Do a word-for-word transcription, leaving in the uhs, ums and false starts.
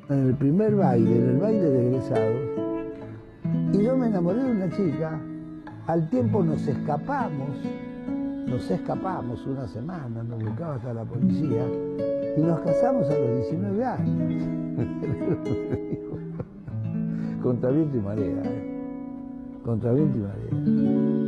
en el primer baile, en el baile de egresados, y yo me enamoré de una chica. Al tiempo nos escapamos, nos escapamos una semana, nos buscaba hasta la policía, y nos casamos a los diecinueve años. Contra viento y marea, ¿eh? Contra viento y marea.